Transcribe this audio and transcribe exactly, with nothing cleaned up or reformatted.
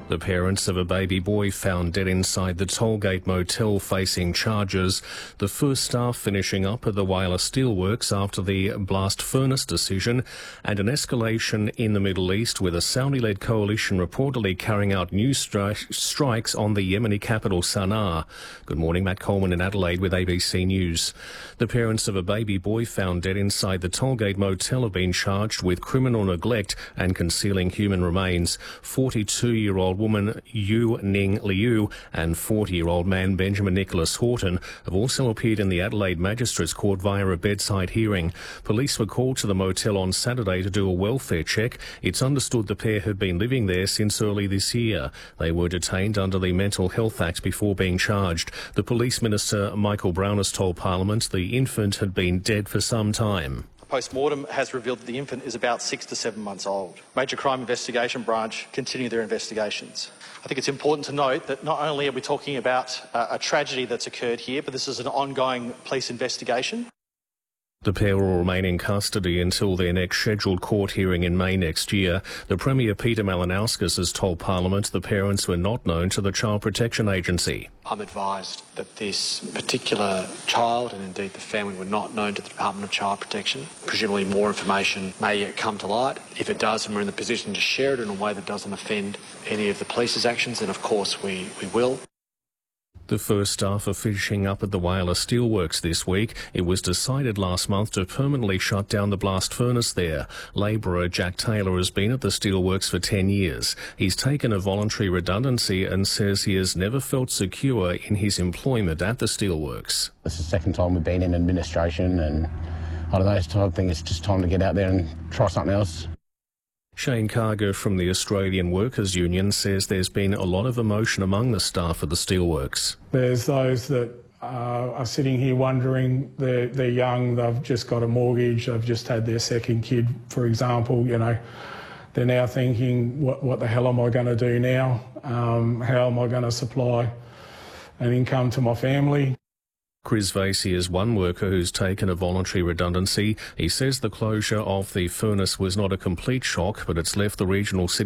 The parents of a baby boy found dead inside the Tollgate Motel facing charges. The first staff finishing up at the Whyalla Steelworks after the blast furnace decision, and an escalation in the Middle East with a Saudi-led coalition reportedly carrying out new stri- strikes on the Yemeni capital Sana'a. Good morning, Matt Coleman in Adelaide with A B C News. The parents of a baby boy found dead inside the Tollgate Motel have been charged with criminal neglect and concealing human remains. forty-two-year-old woman Yu Ning Liu and forty-year-old man Benjamin Nicholas Horton have also appeared in the Adelaide Magistrates Court via a bedside hearing. Police were called to the motel on Saturday to do a welfare check. It's understood the pair had been living there since early this year. They were detained under the Mental Health Act before being charged. The Police Minister Michael Brown has told Parliament the infant had been dead for some time. Post-mortem has revealed that the infant is about six to seven months old. Major Crime Investigation Branch continue their investigations. I think it's important to note that not only are we talking about uh, a tragedy that's occurred here, but this is an ongoing police investigation. The pair will remain in custody until their next scheduled court hearing in May next year. The Premier Peter Malinauskas has told Parliament the parents were not known to the Child Protection Agency. I'm advised that this particular child and indeed the family were not known to the Department of Child Protection. Presumably more information may yet come to light. If it does and we're in the position to share it in a way that doesn't offend any of the police's actions, then of course we, we will. The first staff are finishing up at the Whyalla Steelworks this week. It was decided last month to permanently shut down the blast furnace there. Labourer Jack Taylor has been at the steelworks for ten years. He's taken a voluntary redundancy and says he has never felt secure in his employment at the steelworks. This is the second time we've been in administration, and I don't know, I think it's just time to get out there and try something else. Shane Carger from the Australian Workers Union says there's been a lot of emotion among the staff of the steelworks. There's those that uh, are sitting here wondering, they're, they're young, they've just got a mortgage, they've just had their second kid, for example, you know. They're now thinking, what, what the hell am I going to do now? Um, how am I going to supply an income to my family? Chris Vasey is one worker who's taken a voluntary redundancy. He says the closure of the furnace was not a complete shock, but it's left the regional city